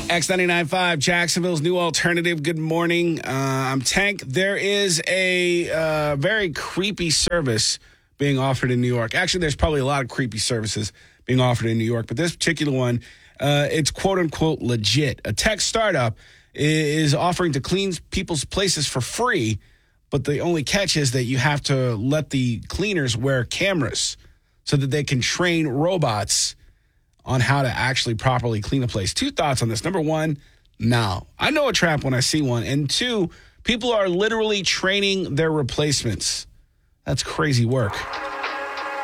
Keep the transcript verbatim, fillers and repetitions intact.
X ninety-nine point five, Jacksonville's new alternative. Good morning. Uh, I'm Tank. There is a uh, very creepy service being offered in New York. Actually, there's probably a lot of creepy services being offered in New York, but this particular one, uh, it's quote-unquote legit. A tech startup is offering to clean people's places for free, but the only catch is that you have to let the cleaners wear cameras so that they can train robots on how to actually properly clean a place. Two thoughts on this. Number one, no. I know a trap when I see one. And two, people are literally training their replacements. That's crazy work.